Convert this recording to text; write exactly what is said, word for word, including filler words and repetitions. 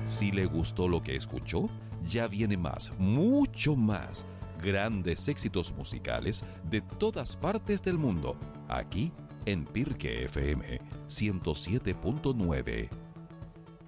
Si le gustó lo que escuchó, ya viene más, mucho más. Grandes éxitos musicales de todas partes del mundo, aquí en Pirque F M ciento siete punto nueve.